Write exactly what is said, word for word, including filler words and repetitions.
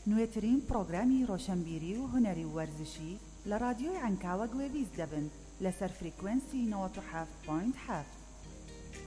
نوێترین پرۆگرامی ڕۆشنبیری و هونەری و وەرزشی لە رادیۆی عنکاوە گوێویست دەبن لەسەر فریکوێنسی نەوەت و هەفت پۆینت هەفت.